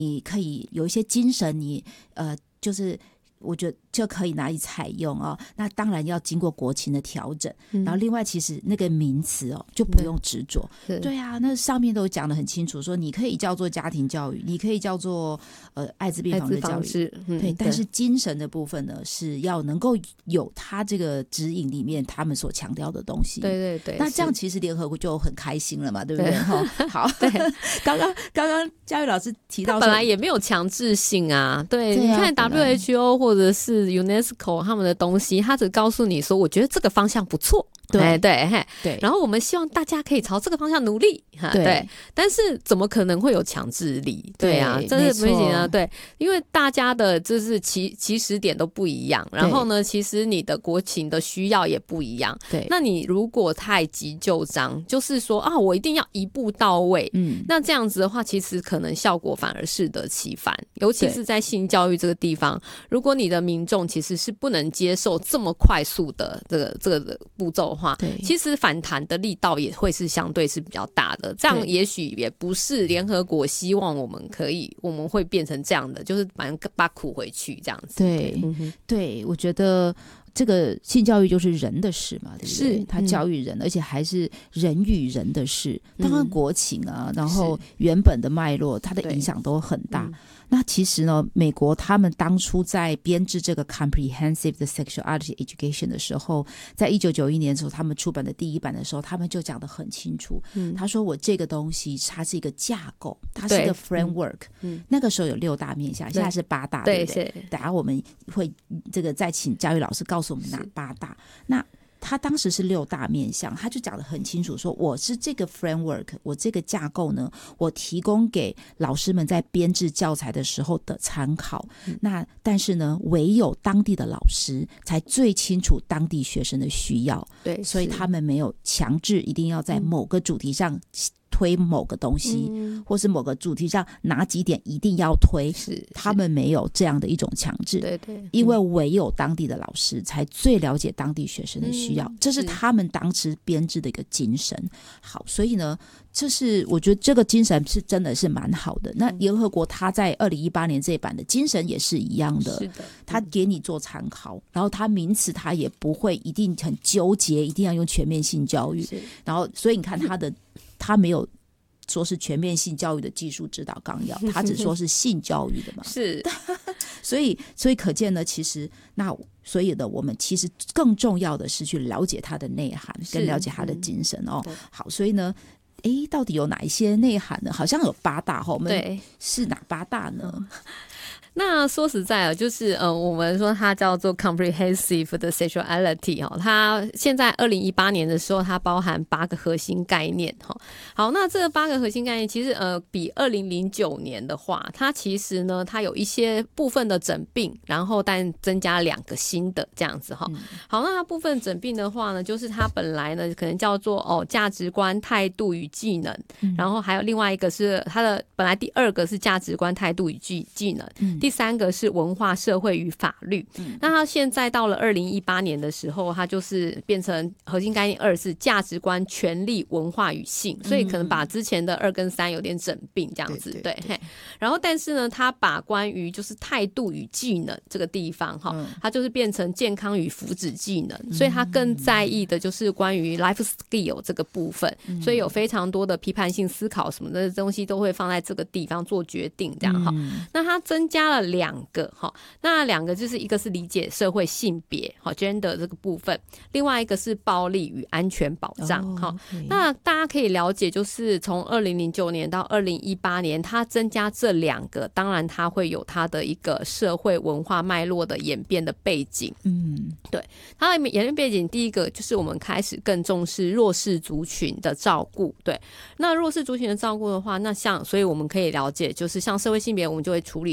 可以有一些精神，你就是我觉得就可以拿来采用哦。那当然要经过国情的调整，然后另外其实那个名词哦就不用执着。对啊，那上面都讲得很清楚，说你可以叫做家庭教育，你可以叫做艾滋病防治教育，对。但是精神的部分呢，是要能够有他这个指引里面他们所强调的东西。 对对对， 那这样其实联合国就很开心了嘛，对不对？好，对。刚刚嘉玉老师提到说， 本来也没有强制性啊。对，你看 WHO 或者是 UNESCO 他们的东西，他只告诉你说，我觉得这个方向不错。对对对，然后我们希望大家可以朝这个方向努力。对，但是怎么可能会有强制力？对啊，这是不行啊。对，因为大家的就是起始点都不一样，然后呢，其实你的国情的需要也不一样。对，那你如果太急就章，就是说啊，我一定要一步到位，那这样子的话，其实可能效果反而适得其反。尤其是在性教育这个地方，如果你的民众其实是不能接受这么快速的这个步骤的话，其实反弹的力道也会是相对是比较大的。这样也许也不是联合国希望我们会变成这样的，就是把苦回去这样子。 对，我觉得这个性教育就是人的事嘛，对不对？他教育人，而且还是人与人的事。当然国情啊，然后原本的脉络，它的影响都很大。那其实呢，美国他们当初在编制这个 Comprehensive Sexuality Education 的时候，在1991年的时候，他们出版的第一版的时候，他们就讲得很清楚。他说我这个东西它是一个架构，它是一个 framework。那个时候有6大面向，现在是8大，对不对？等下我们会这个再请嘉玉老师告诉我们哪8大。那他当时是6大面向，他就讲得很清楚，说我是这个 framework， 我这个架构呢，我提供给老师们在编制教材的时候的参考。那但是呢，唯有当地的老师才最清楚当地学生的需要，对，所以他们没有强制一定要在某个主题上推某个东西，或是某个主题上哪几点一定要推，他们没有这样的一种强制。对，因为唯有当地的老师才最了解当地学生的需要，这是他们当时编制的一个精神。好，所以呢，这是我觉得这个精神是真的是蛮好的。那联合国他在2018年这一版的精神也是一样的，他给你做参考，然后他名词他也不会一定很纠结一定要用全面性教育，然后所以你看他没有说是全面性教育的技术指导纲要，他只说是性教育的嘛。是，所以可见呢，其实所以呢，我们其实更重要的是去了解它的内涵，跟了解它的精神哦。好，所以呢，到底有哪一些内涵呢？好像有8大哈，我们是哪8大呢？ 那说实在的，就是我们说它叫做 comprehensive 的 sexuality 它现在2018年的时候，它包含8个核心概念。好，那这8个核心概念其实比2009年的话，它其实呢它有一些部分的整并，然后但增加2个新的这样子。好，那它部分整并的话呢，就是它本来呢可能叫做价值观、态度与技能，然后还有另外一个是它的本来第2个是价值观、态度与技能，第3个是文化、社会与法律。那它现在到了2018年的时候，它就是变成核心概念2是价值观、权利、文化与性，所以可能把之前的2跟3有点整并这样子。对，然后但是呢，它把关于就是态度与技能这个地方它就是变成健康与福祉技能，所以它更在意的就是关于 life skill 这个部分，所以有非常多的批判性思考什么的东西都会放在这个地方做决定这样。那它增加了2个，那2个就是一个是理解社会性别 gender 这个部分，另外一个是暴力与安全保障。那大家可以了解，就是从2009年到2018年，它增加这2个，当然它会有它的一个社会文化脉络的演变的背景。对，它的演变背景，第一个就是我们开始更重视弱势族群的照顾。对，那弱势族群的照顾的话，那所以我们可以了解，就是像社会性别，我们就会处理到一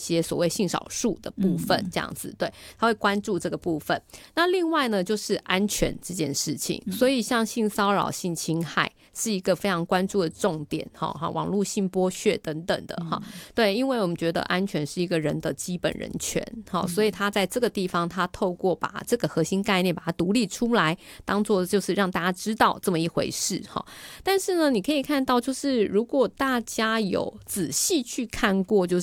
些所谓性少数的部分这样子，对，他会关注这个部分。那另外呢就是安全这件事情，所以像性骚扰、性侵害是一个非常关注的重点，网络性剥削等等的，对，因为我们觉得安全是一个人的基本人权，所以他在这个地方他透过把这个核心概念把它独立出来，当做就是让大家知道这么一回事。但是呢你可以看到，就是如果大家有仔细去看过就